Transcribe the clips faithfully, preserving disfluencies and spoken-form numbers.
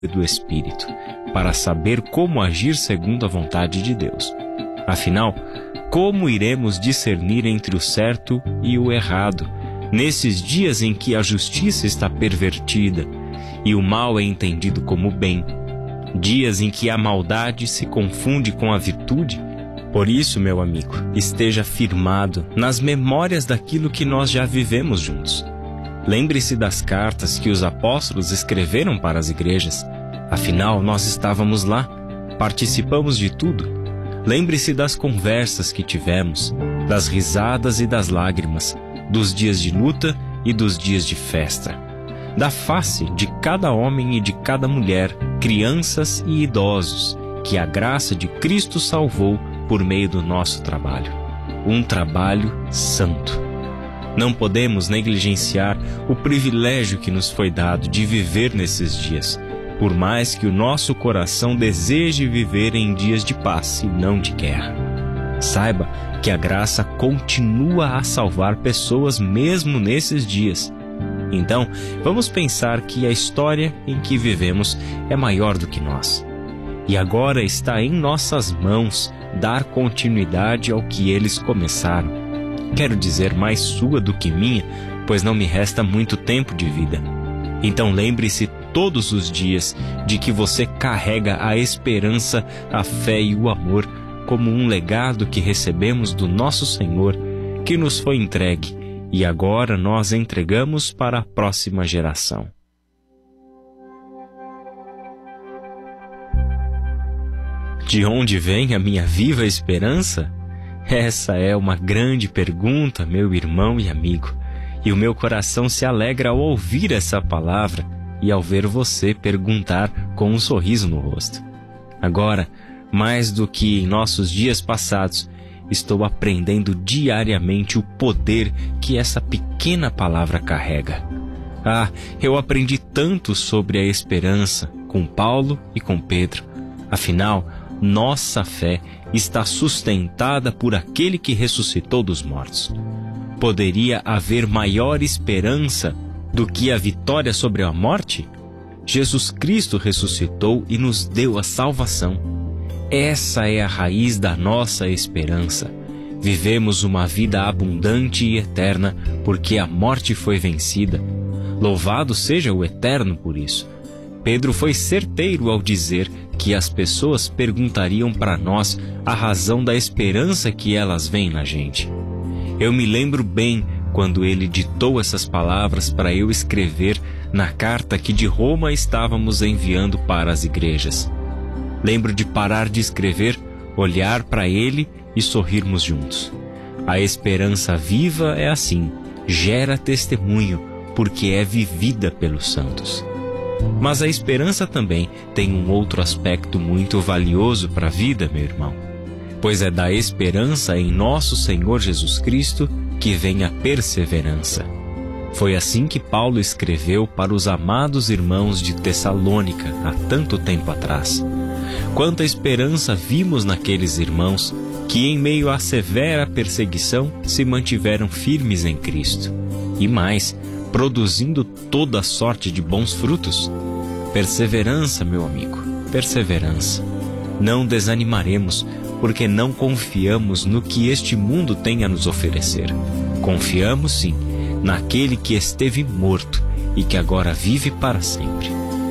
do Espírito, para saber como agir segundo a vontade de Deus. Afinal, como iremos discernir entre o certo e o errado, nesses dias em que a justiça está pervertida e o mal é entendido como bem, dias em que a maldade se confunde com a virtude? Por isso, meu amigo, esteja firmado nas memórias daquilo que nós já vivemos juntos. Lembre-se das cartas que os apóstolos escreveram para as igrejas. Afinal, nós estávamos lá, participamos de tudo. Lembre-se das conversas que tivemos, das risadas e das lágrimas, dos dias de luta e dos dias de festa, da face de cada homem e de cada mulher, crianças e idosos, que a graça de Cristo salvou por meio do nosso trabalho. Um trabalho santo. Não podemos negligenciar o privilégio que nos foi dado de viver nesses dias, por mais que o nosso coração deseje viver em dias de paz e não de guerra. Saiba que a graça continua a salvar pessoas mesmo nesses dias. Então, vamos pensar que a história em que vivemos é maior do que nós. E agora está em nossas mãos dar continuidade ao que eles começaram. Quero dizer, mais sua do que minha, pois não me resta muito tempo de vida. Então lembre-se todos os dias de que você carrega a esperança, a fé e o amor como um legado que recebemos do nosso Senhor, que nos foi entregue e agora nós entregamos para a próxima geração. De onde vem a minha viva esperança? Essa é uma grande pergunta, meu irmão e amigo, e o meu coração se alegra ao ouvir essa palavra e ao ver você perguntar com um sorriso no rosto. Agora, mais do que em nossos dias passados, estou aprendendo diariamente o poder que essa pequena palavra carrega. Ah, eu aprendi tanto sobre a esperança com Paulo e com Pedro. Afinal, nossa fé está sustentada por aquele que ressuscitou dos mortos. Poderia haver maior esperança do que a vitória sobre a morte? Jesus Cristo ressuscitou e nos deu a salvação. Essa é a raiz da nossa esperança. Vivemos uma vida abundante e eterna porque a morte foi vencida. Louvado seja o Eterno por isso. Pedro foi certeiro ao dizer que as pessoas perguntariam para nós a razão da esperança que elas veem na gente. Eu me lembro bem quando ele ditou essas palavras para eu escrever na carta que de Roma estávamos enviando para as igrejas. Lembro de parar de escrever, olhar para ele e sorrirmos juntos. A esperança viva é assim, gera testemunho, porque é vivida pelos santos. Mas a esperança também tem um outro aspecto muito valioso para a vida, meu irmão, pois é da esperança em nosso Senhor Jesus Cristo que vem a perseverança. Foi assim que Paulo escreveu para os amados irmãos de Tessalônica há tanto tempo atrás. Quanta esperança vimos naqueles irmãos que, em meio à severa perseguição, se mantiveram firmes em Cristo. E mais, produzindo toda sorte de bons frutos. Perseverança, meu amigo, perseverança. Não desanimaremos, porque não confiamos no que este mundo tem a nos oferecer. Confiamos, sim, naquele que esteve morto e que agora vive para sempre.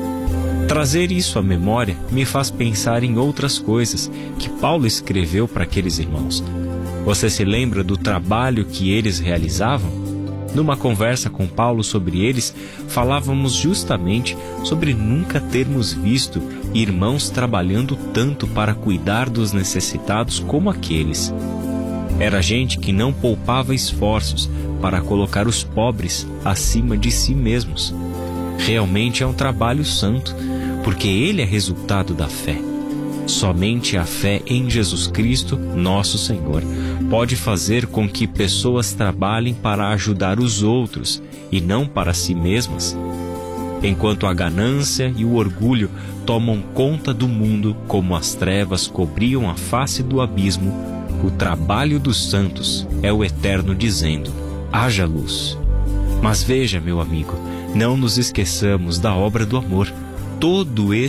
Trazer isso à memória me faz pensar em outras coisas que Paulo escreveu para aqueles irmãos. Você se lembra do trabalho que eles realizavam? Numa conversa com Paulo sobre eles, falávamos justamente sobre nunca termos visto irmãos trabalhando tanto para cuidar dos necessitados como aqueles. Era gente que não poupava esforços para colocar os pobres acima de si mesmos. Realmente é um trabalho santo, porque ele é resultado da fé. Somente a fé em Jesus Cristo, nosso Senhor, pode fazer com que pessoas trabalhem para ajudar os outros e não para si mesmas. Enquanto a ganância e o orgulho tomam conta do mundo como as trevas cobriam a face do abismo, o trabalho dos santos é o Eterno dizendo: haja luz. Mas veja, meu amigo, não nos esqueçamos da obra do amor. todo